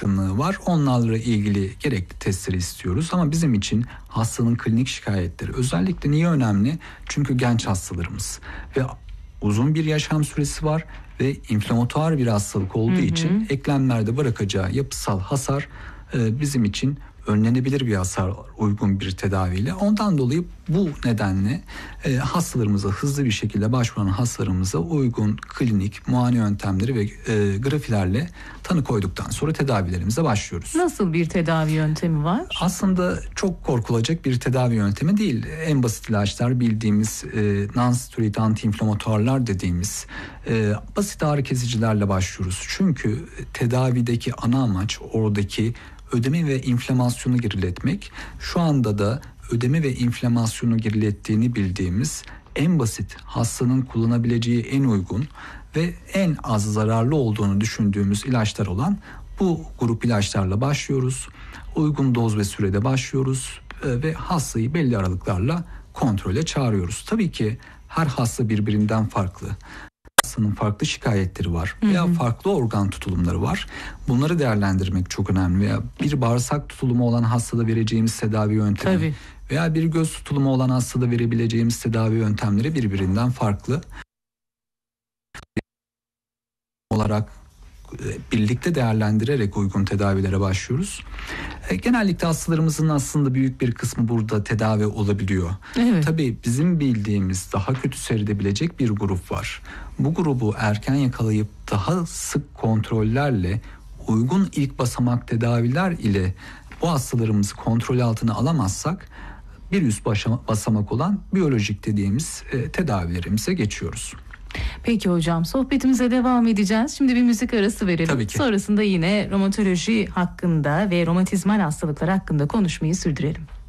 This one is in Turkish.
yatkınlığı var. Onlarla ilgili gerekli testleri istiyoruz. Ama bizim için hastanın klinik şikayetleri özellikle niye önemli? Çünkü genç hastalarımız ve uzun bir yaşam süresi var ve inflamatuar bir hastalık olduğu için eklemlerde bırakacağı yapısal hasar bizim için önlenebilir bir hasar, uygun bir tedaviyle. Ondan dolayı bu nedenle hastalarımıza, hızlı bir şekilde başvuran hastalarımıza uygun klinik muayene yöntemleri ve grafilerle tanı koyduktan sonra tedavilerimize başlıyoruz. Nasıl bir tedavi yöntemi var? Aslında çok korkulacak bir tedavi yöntemi değil. En basit ilaçlar, bildiğimiz non-steroid antiinflamatuarlar dediğimiz basit ağrı kesicilerle başlıyoruz. Çünkü tedavideki ana amaç oradaki ödemi ve inflamasyonu geriletmek. Şu anda da ödemi ve inflamasyonu gerilettiğini bildiğimiz en basit, hastanın kullanabileceği en uygun ve en az zararlı olduğunu düşündüğümüz ilaçlar olan bu grup ilaçlarla başlıyoruz. Uygun doz ve sürede başlıyoruz ve hastayı belli aralıklarla kontrole çağırıyoruz. Tabii ki her hasta birbirinden farklı. Hastanın farklı şikayetleri var veya farklı organ tutulumları var. Bunları değerlendirmek çok önemli. Veya bir bağırsak tutulumu olan hastada vereceğimiz tedavi yöntemi veya bir göz tutulumu olan hastada verebileceğimiz tedavi yöntemleri birbirinden farklı olarak birlikte değerlendirerek uygun tedavilere başlıyoruz. Genellikle hastalarımızın aslında büyük bir kısmı burada tedavi olabiliyor. Evet. Tabii bizim bildiğimiz daha kötü seyredebilecek bir grup var. Bu grubu erken yakalayıp daha sık kontrollerle uygun ilk basamak tedaviler ile bu hastalarımızı kontrol altına alamazsak bir üst basamak olan biyolojik dediğimiz tedavilerimize geçiyoruz. Peki hocam, sohbetimize devam edeceğiz. Şimdi bir müzik arası verelim. Tabii ki. Sonrasında yine romatoloji hakkında ve romatizmal hastalıklar hakkında konuşmayı sürdürelim.